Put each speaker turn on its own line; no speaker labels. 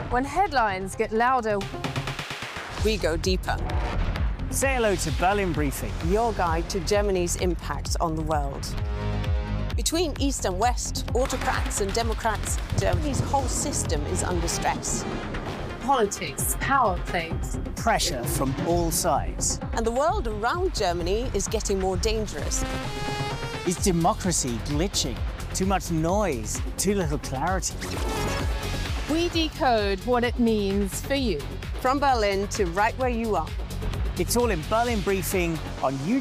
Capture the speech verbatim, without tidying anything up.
When headlines get louder,
we go deeper.
Say hello to Berlin Briefing,
your guide to Germany's impact on the world. Between East and West, autocrats and democrats, Germany's whole system is under stress.
Politics, power plays,
pressure from all sides.
And the world around Germany is getting more dangerous.
Is democracy glitching? Too much noise, too little clarity.
We decode what it means for you.
From Berlin to right where you are.
It's all in Berlin Briefing on YouTube.